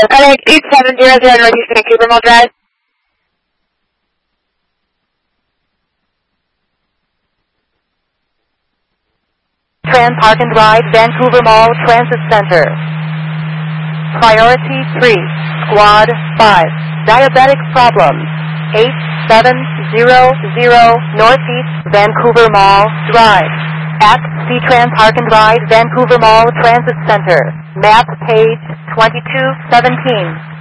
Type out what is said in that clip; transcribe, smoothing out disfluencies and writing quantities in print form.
FedEx 8700 Northeast Vancouver Mall Drive. Trans Park and Ride, Vancouver Mall Transit Center. Priority 3, Squad 5, Diabetic Problems, 8700 Northeast Vancouver Mall Drive. At C-Trans Park and Ride, Vancouver Mall Transit Center. Map page 2217.